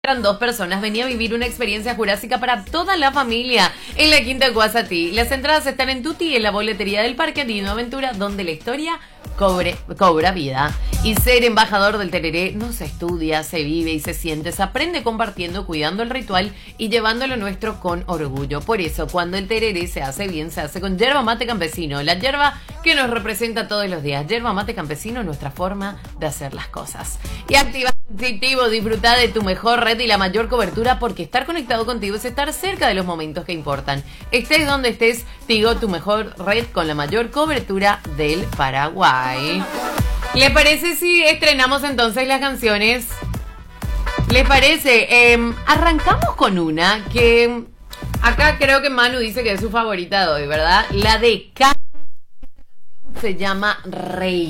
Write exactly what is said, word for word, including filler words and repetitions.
Eran dos personas, venía a vivir una experiencia jurásica para toda la familia en la Quinta de Guasatí. Las entradas están en Tuti, en la boletería del Parque Dino Aventura, donde la historia cobre, cobra vida. Y ser embajador del tereré no se estudia, se vive y se siente, se aprende compartiendo, cuidando el ritual y llevando lo nuestro con orgullo. Por eso, cuando el tereré se hace bien, se hace con yerba mate campesino, la yerba que nos representa todos los días. Yerba mate campesino, nuestra forma de hacer las cosas. Y activa Positivo, disfruta de tu mejor red y la mayor cobertura, porque estar conectado contigo es estar cerca de los momentos que importan. Estés donde estés, Tigo, tu mejor red con la mayor cobertura del Paraguay. ¿Le parece si estrenamos entonces las canciones? ¿Les parece? Eh, arrancamos con una que acá creo que Manu dice que es su favorita de hoy, ¿verdad? La de K. Se llama Rey.